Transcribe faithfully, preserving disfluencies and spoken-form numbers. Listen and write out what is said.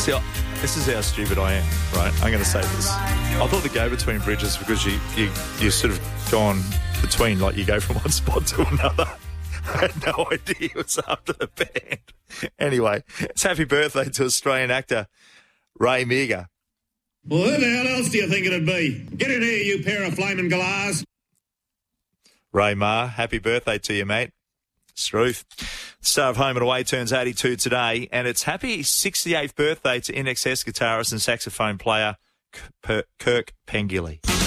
See, I, this is how stupid I am, right? I'm going to say this. I thought the go between bridges because you, you, you sort of gone between, like you go from one spot to another. I had no idea it was after the band. Anyway, it's happy birthday to Australian actor Ray Meagher. Well, who the hell else do you think it'd be? Get in here, you pair of flaming galahs. Ray Ma, happy birthday to you, mate. Struth. Star of Home and Away turns eighty-two today, and it's happy sixty-eighth birthday to I N X S guitarist and saxophone player Kirk Pengilly.